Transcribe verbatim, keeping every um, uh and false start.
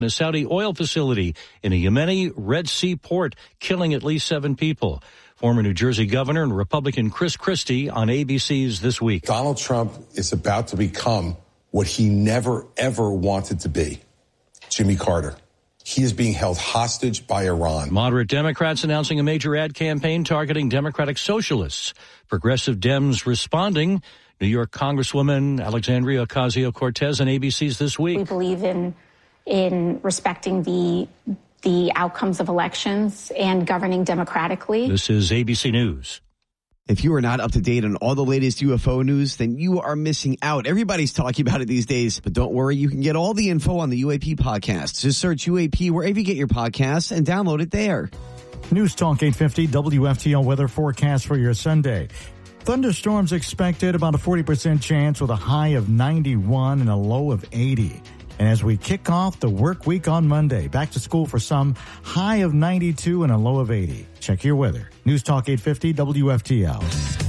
a Saudi oil facility in a Yemeni Red Sea port, killing at least seven people. Former New Jersey governor and Republican Chris Christie on A B C's This Week. Donald Trump is about to become what he never, ever wanted to be, Jimmy Carter. He is being held hostage by Iran. Moderate Democrats announcing a major ad campaign targeting Democratic socialists. Progressive Dems responding. New York Congresswoman Alexandria Ocasio-Cortez on A B C's This Week. We believe in in respecting the the outcomes of elections and governing democratically. This is A B C News. If you are not up to date on all the latest U F O news, then you are missing out. Everybody's talking about it these days. But don't worry, you can get all the info on the U A P podcast. Just search U A P wherever you get your podcasts and download it there. News Talk eight fifty W F T L weather forecast for your Sunday. Thunderstorms expected, about a forty percent chance with a high of ninety-one and a low of eighty. And as we kick off the work week on Monday, back to school for some, high of ninety-two and a low of eighty. Check your weather. News Talk eight fifty W F T L.